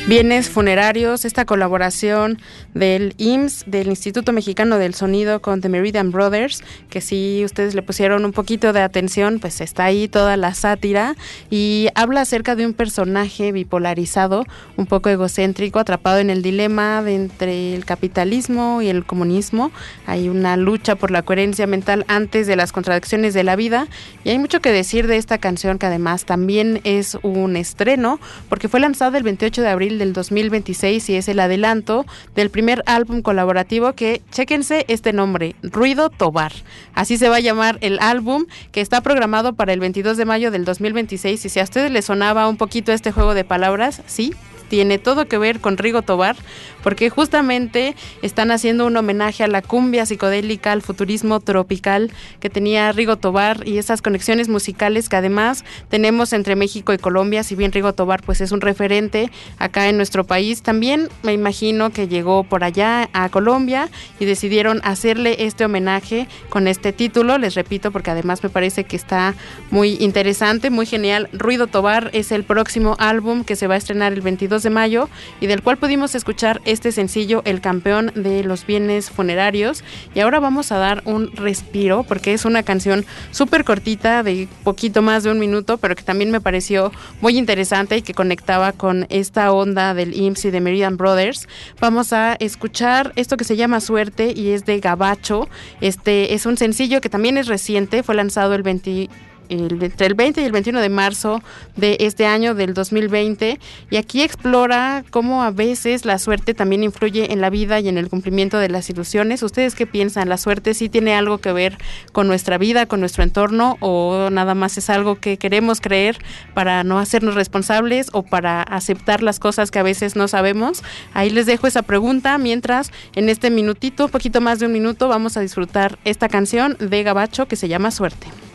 Bienes Funerarios, esta colaboración del IMSS, del Instituto Mexicano del Sonido con The Meridian Brothers, que si ustedes le pusieron un poquito de atención, pues está ahí toda la sátira y habla acerca de un personaje bipolarizado, un poco egocéntrico, atrapado en el dilema de entre el capitalismo y el comunismo. Hay una lucha por la coherencia mental antes de las contradicciones de la vida, y hay mucho que decir de esta canción, que además también es un estreno, porque fue lanzada el 28 de abril del 2026 y es el adelanto del primer álbum colaborativo que, chéquense este nombre, Ruido Tobar. Así se va a llamar el álbum, que está programado para el 22 de mayo del 2026, y si a ustedes les sonaba un poquito este juego de palabras, sí, tiene todo que ver con Rigo Tobar, porque justamente están haciendo un homenaje a la cumbia psicodélica, al futurismo tropical que tenía Rigo Tobar y esas conexiones musicales que además tenemos entre México y Colombia. Si bien Rigo Tobar pues es un referente acá en nuestro país, también me imagino que llegó por allá a Colombia y decidieron hacerle este homenaje con este título, les repito, porque además me parece que está muy interesante, muy genial. Ruido Tobar es el próximo álbum que se va a estrenar el 22 de mayo y del cual pudimos escuchar este sencillo, El Campeón de los Bienes Funerarios. Y ahora vamos a dar un respiro porque es una canción súper cortita, de poquito más de un minuto, pero que también me pareció muy interesante y que conectaba con esta onda del IMSS y de Meridian Brothers. Vamos a escuchar esto que se llama Suerte y es de Gabacho. Este es un sencillo que también es reciente, fue lanzado entre el 20 y el 21 de marzo de este año, del 2020, y aquí explora cómo a veces la suerte también influye en la vida y en el cumplimiento de las ilusiones. ¿Ustedes qué piensan? ¿La suerte sí tiene algo que ver con nuestra vida, con nuestro entorno, o nada más es algo que queremos creer para no hacernos responsables o para aceptar las cosas que a veces no sabemos? Ahí les dejo esa pregunta, mientras en este minutito, poquito más de un minuto, vamos a disfrutar esta canción de Gabacho que se llama Suerte.